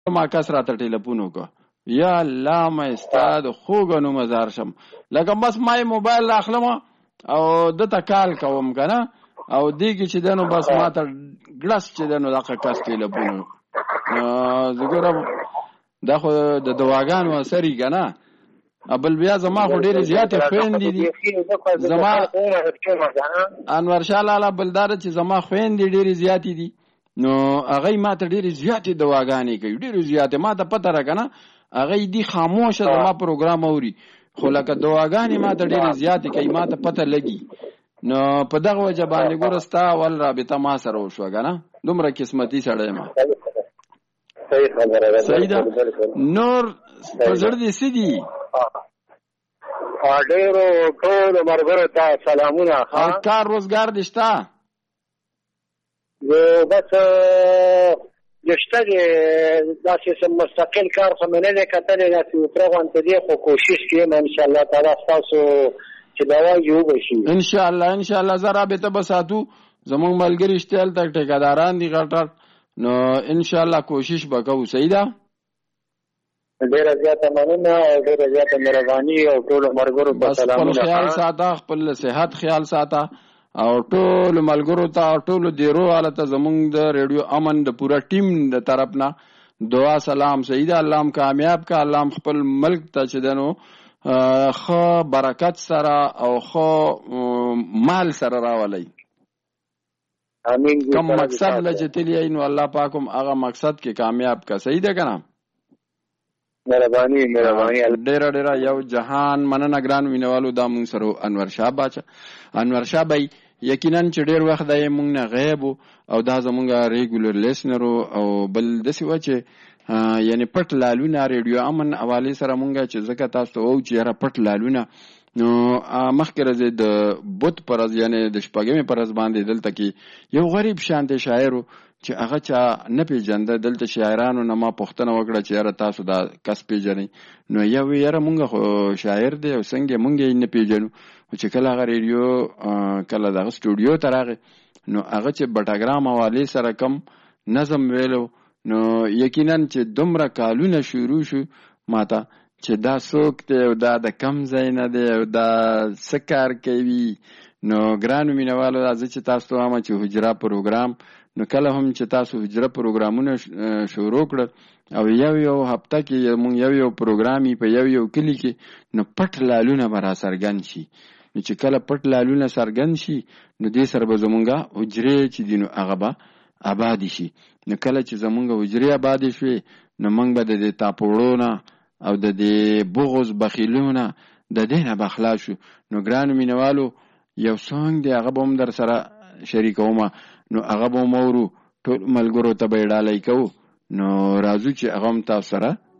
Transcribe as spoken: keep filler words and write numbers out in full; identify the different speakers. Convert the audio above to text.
Speaker 1: ما کس راته ټلیفون وکړه، یا الله مې ستا د خوږ نو مزار شم، لکه بس ما یې موبایل راخلم او دته کال کوم که نه، او دی کې چې دی نو بس ما ته ګړس چې دی نو دغه کس ټلیفون زه ګورم دا خو د دواګانو اثر یې که نه. بل بیا زما خو ډېرې زیاتې خویندې دي، زما انورشاه لالا بل دا ده چې زما خویندې ډېرې زیاتې دي، نو هغه ما ته ډېرې زیاتې دواګانې کوي، ډېرې زیاتې. ما ته پته را که نه هغه دي خاموشه زما پروګرام اوري، خو لکه دواګانې ما ته ډېرې زیاتې کوي، ما ته پته لګي. نو په دغه وجه باندې ګوره ستا اول رابطه ما سره وشوه که نه، دومره قسمتي سړی یم. صحیح ده. نور په زړه دې څه دي؟
Speaker 2: ډېرو ټولو ملګرو ته سلامونه.
Speaker 1: کار روزګار دې شته؟
Speaker 2: یو بس شته دی، داسې مستقل کار خو مې نه دی کتلی، داسې وتره غوندې دی، خو کوشش کوم انشاءالله تعالی ستاسو چې دوا یې وبشي
Speaker 1: انشاءالله. انشاءالله زه رابطه به ساتو، زمونږ ملګري شته هلته ټیکهداران دي غټ غټ، نو انشاءالله کوشش به کوو. صحیح ده.
Speaker 2: ډېره زیاته مننه او ډېره زیاته مهرباني او ټولو ملګرو ته سلامونه.
Speaker 1: خپل خیال ساته، خپل صحت خیال ساته، او ټولو ملګرو ته او ټولو دیرو والا ته زمونږ د ریډیو امن د پوره ټیم د طرف نه دعا سلام. صحیح ده. الله هم کامیاب کا، الله هم خپل ملک ته چې دی نو ښه برکت سره او ښه مال سره راولئ.
Speaker 2: امین.
Speaker 1: کم مقصد له چې تللی نو الله پاک هم هغه مقصد کې کامیاب کا. صحیح ده که نه؟
Speaker 2: مهرباني مهرباني.
Speaker 1: ډېره ډېره یو جهان مننه ګران مینوالو. دا مونږ سره انورشاه باچا انورشاه بای یقینا چې ډېر وخت دی مونږ نه غیب او دا زمونږ ریګولر لیسنر او بل داسې وه چې یعنې پټ لالونه ریډیو امن حوالې سره مونږ چې ځکه تاسو ته وو چې یاره پټ لالونه، نو مخکې ورځې د بت په ورځ یعنې د شپږمې په ورځ باندې دلته کې یو غریب شانتې شاعر و چې هغه چا نه پېژنده. دلته شاعرانو نه ما پوښتنه وکړه چې یاره تاسو دا کس پېژنئ؟ نو یو یاره مونږ خو شاعر دی او څنګه مونږ یې نه پېژنو. چې کله هغه ریډیو کله دغه سټوډیو ته راغی نو هغه چې بټاګرام حوالې سره کم نظم ویلو، نو یقینا چې دومره کالونه شروع شو ماته چې دا څوک دی او دا د کم ځای نه دی او دا څه کار کوي. نو ګرانو مینوالو راځئ چې تاسو ته وایم چې حجره پروګرام، نو کله هم چې تاسو حجره پروګرامونه شروع کړل او یو یو هفته کې مونږ یو یو پروګرام په یو یو کلي کې، نو پټ لالونه به را څرګند شي. نو چې کله پټ لالونه څرګند شي نو دې سره به زمونږ حجرې چې دي نو هغه به آبادې شي. نو کله چې زمونږ حجرې آبادې شوې نو موږ به د دې تاپوړو نه او د دې بغض بخیلونه د دې نه به خلاص شو. نو ګرانو مینوالو یو سونګ دی هغه به هم در سره شریکومه، نو هغه به هم اورو، ټول ملګرو ته به یې ډالۍ کوو. نو راځو چې هغه هم تاسو سره